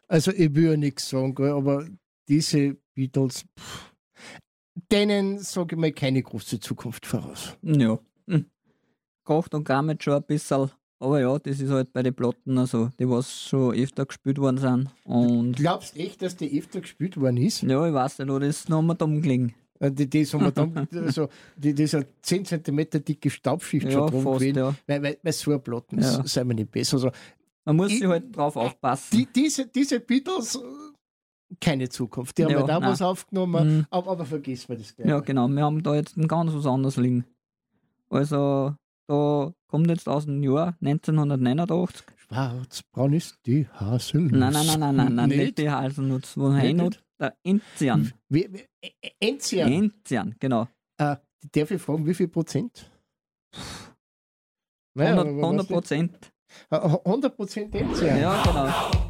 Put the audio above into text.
Also ich will ja nichts sagen, gell, aber diese Beatles, denen sage ich mal keine große Zukunft voraus. Ja. Kocht und gammelt schon ein bisschen. Aber ja, das ist halt bei den Platten also, die was schon öfter gespielt worden sind. Und Glaubst du echt, dass die öfter gespielt worden ist? ja, ich weiß nicht, das ist noch mal dumm gelegen. Die haben wir dann, also, die ist eine 10 cm dicke Staubschicht Ja, schon drum fast, gewesen, ja. weil so eine Platten Ja. sind wir nicht besser. Also, Man muss sich halt drauf aufpassen. diese Beatles, keine Zukunft. Die haben Ja, halt auch nein. was aufgenommen, Mhm. aber vergessen wir das gleich. Ja, genau. Wir haben da jetzt ein ganz was anderes liegen. Also, da kommt jetzt aus dem Jahr 1989. Schwarzbraun ist die Haselnuss. Nein, Nicht? nicht die Haselnuss. Wo Heinut, der Enzian. Enzian. Enzian, genau. Darf ich fragen, wie viel Prozent? 100%. 100% Enzian. Ja, genau.